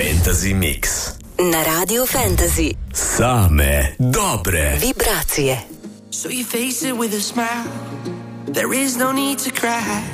Fantasy Mix. Na Radio Fantasy. Same dobre vibracije. So you face it with a smile. There is no need to cry.